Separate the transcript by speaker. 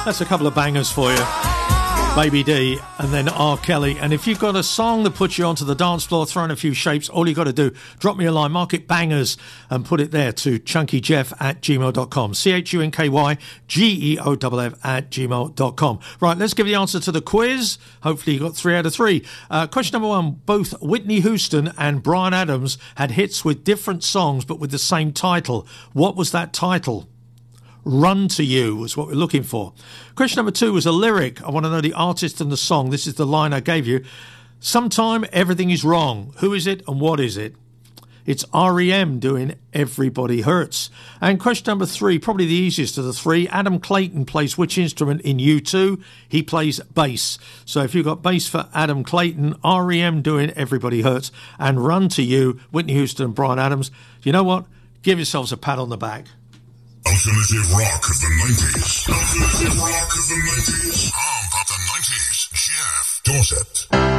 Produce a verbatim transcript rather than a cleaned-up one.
Speaker 1: That's a couple of bangers for you. Baby D and then R. Kelly. And if you've got a song that puts you onto the dance floor, throwing a few shapes, all you got to do, drop me a line, mark it bangers, and put it there to chunkyjeff at gmail dot com. C H U N K Y G E O F F at gmail dot com. Right, let's give you the answer to the quiz. Hopefully you got three out of three. Uh, question number one, both Whitney Houston and Bryan Adams had hits with different songs but with the same title. What was that title? Run to You was what we're looking for. Question number two was a lyric. I want to know the artist and the song. This is the line I gave you. Sometime everything is wrong. Who is it and what is it? It's R E M doing Everybody Hurts. And question number three, probably the easiest of the three. Adam Clayton plays which instrument in U two? He plays bass. So if you've got bass for Adam Clayton, R E M doing Everybody Hurts, and Run to You, Whitney Houston and Bryan Adams, you know what? Give yourselves a pat on the back.
Speaker 2: Alternative rock of the nineties. Alternative rock of the nineties. From the nineties, Jeff Dorset.